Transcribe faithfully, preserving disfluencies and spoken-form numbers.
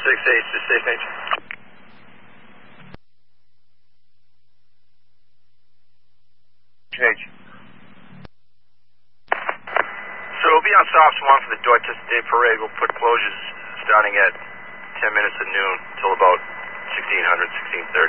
six eight, to Station H. H. So we'll be on Soft Swan for the Dorchester Day Parade. We'll put closures starting at ten minutes at noon till about sixteen hundred, sixteen thirty.